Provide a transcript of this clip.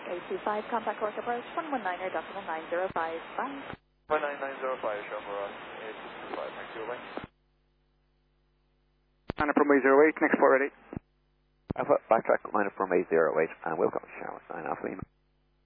Quebec 825, contact course approach 119er.905. Bye. 19905, show for us, 825, thank you, bye. Minor from 808, next port ready. Alpha, backtrack, minor from 808, and welcome, shower, 9 Alpha Lima.